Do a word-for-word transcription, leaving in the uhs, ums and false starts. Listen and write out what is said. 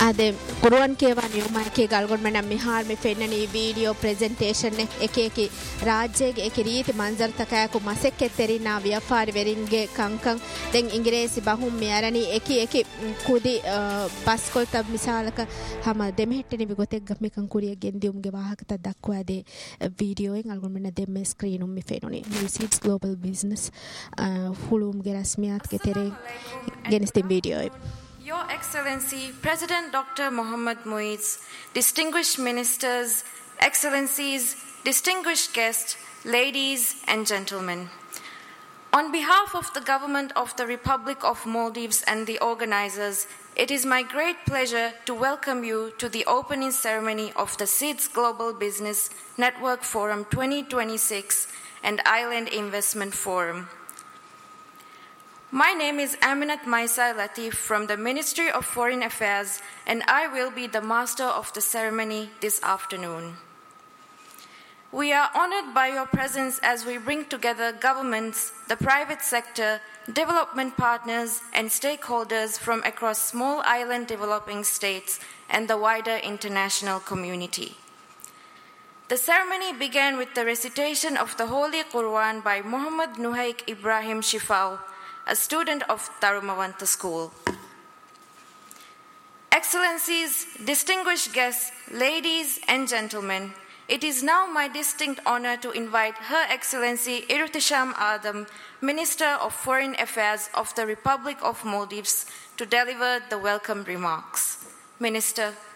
ade Quran kewa niyuma ke galgon men mihar me fennani video presentation ne eke eke rajyege eke riti manzar takaya ku masekke terina vyapari veringe kankan den ingresi bahum me arani eki eki kudi baskolta misalaka hama demehetteni bigotek gamikan kuriya gendiumge wahakata dakwa de video en algon men de me screen um me fenoni Seeds Global Business hulum ge rasmiyat ge tere genistin video. Your Excellency, President Doctor Mohammad Muiz, distinguished ministers, excellencies, distinguished guests, ladies and gentlemen. On behalf of the government of the Republic of Maldives and the organizers, it is my great pleasure to welcome you to the opening ceremony of the Seeds Global Business Network Forum twenty twenty-six and Island Investment Forum. My name is Aminat Maisa Latif from the Ministry of Foreign Affairs, and I will be the master of the ceremony this afternoon. We are honored by your presence as we bring together governments, the private sector, development partners, and stakeholders from across small island developing states and the wider international community. The ceremony began with the recitation of the Holy Quran by Muhammad Nuhaik Ibrahim Shifau, a student of Tarumawanta School. Excellencies, distinguished guests, ladies and gentlemen, it is now my distinct honor to invite Her Excellency Irtisham Adam, Minister of Foreign Affairs of the Republic of Maldives, to deliver the welcome remarks. Minister,